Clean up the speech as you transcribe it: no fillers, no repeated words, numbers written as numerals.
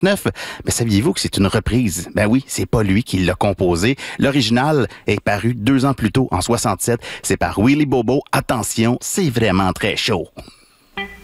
69. Mais saviez-vous que c'est une reprise? Ben oui, c'est pas lui qui l'a composé. L'original est paru 2 ans plus tôt, en 67. C'est par Willy Bobo. Attention, c'est vraiment très chaud.